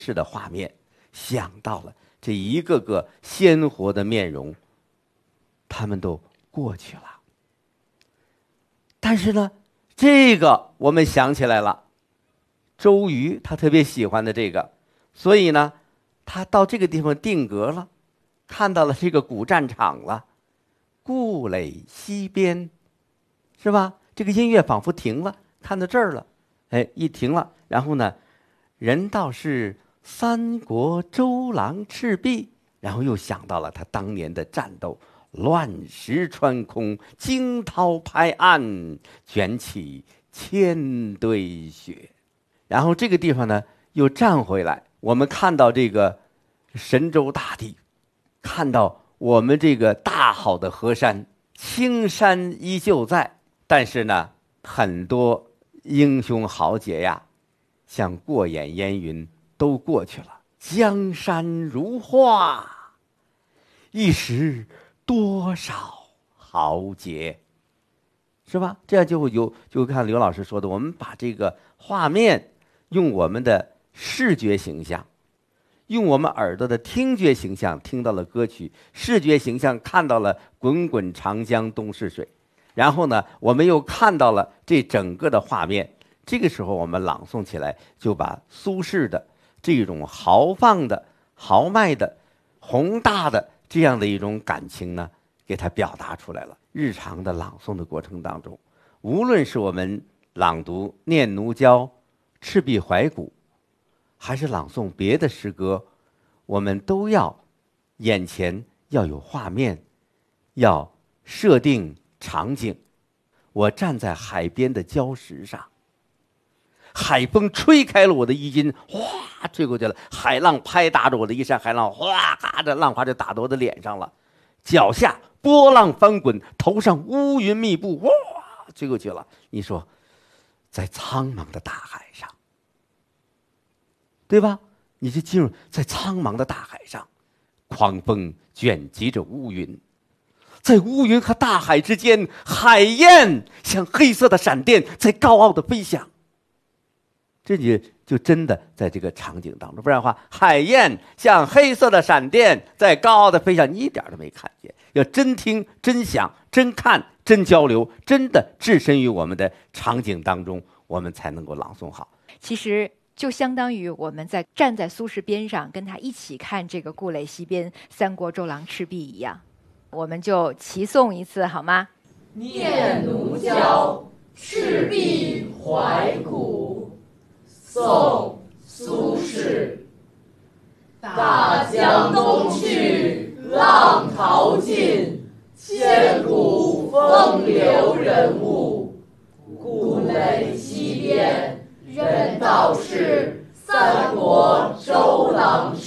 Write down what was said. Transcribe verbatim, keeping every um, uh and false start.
是的画面，想到了这一个个鲜活的面容，他们都过去了。但是呢，这个我们想起来了，周瑜他特别喜欢的这个，所以呢，他到这个地方定格了，看到了这个古战场了，故垒西边，是吧？这个音乐仿佛停了，看到这儿了，哎，一停了，然后呢，人道是三国周郎赤壁，然后又想到了他当年的战斗，乱石穿空，惊涛拍岸，卷起千堆雪。然后这个地方呢又站回来，我们看到这个神州大地，看到我们这个大好的河山，青山依旧在，但是呢，很多英雄豪杰呀，像过眼烟云都过去了。江山如画，一时多少豪杰，是吧？这样就会有，就看刘老师说的，我们把这个画面用我们的视觉形象，用我们耳朵的听觉形象听到了歌曲，视觉形象看到了滚滚长江东逝水，然后呢，我们又看到了这整个的画面。这个时候我们朗诵起来，就把苏轼的这种豪放的、豪迈的、宏大的这样的一种感情呢，给它表达出来了。日常的朗诵的过程当中，无论是我们朗读《念奴娇》《赤壁怀古》，还是朗诵别的诗歌，我们都要眼前要有画面，要设定场景。我站在海边的礁石上，海风吹开了我的衣襟，哗吹过去了，海浪拍打着我的衣衫，海浪哗咔的浪花就打到我的脸上了，脚下波浪翻滚，头上乌云密布，哇吹过去了。你说在苍茫的大海上，对吧？你就进入在苍茫的大海上，狂风卷集着乌云，在乌云和大海之间，海燕像黑色的闪电在高傲的飞翔。这就就真的在这个场景当中，不然的话，海燕像黑色的闪电在高傲的飞翔，你一点都没看见。要真听、真想、真看、真交流，真的置身于我们的场景当中，我们才能够朗诵好。 其实就相当于我们在站在苏轼边上，跟他一起看这个故垒西边三国周郎赤壁一样。我们就齐诵一次好吗？ 念奴娇·赤壁怀古，宋·苏轼。大江东去，浪淘尽，千古风流人物。故垒西边，人道是三国周郎